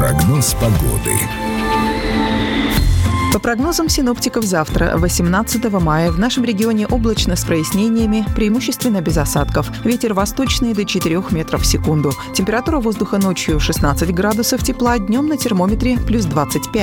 Прогноз погоды. По прогнозам синоптиков, завтра, 18 мая, в нашем регионе облачно с прояснениями, преимущественно без осадков. Ветер восточный до 4 метров в секунду. Температура воздуха ночью 16 градусов тепла, днем на термометре плюс 25.